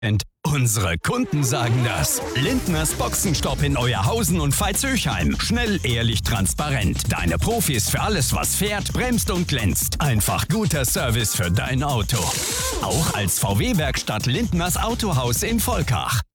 Unsere Kunden sagen das. Lindners Boxenstopp in Euerhausen und Veitshöchheim. Schnell, ehrlich, transparent. Deine Profis für alles, was fährt, bremst und glänzt. Einfach guter Service für dein Auto. Auch als VW-Werkstatt Lindners Autohaus in Volkach.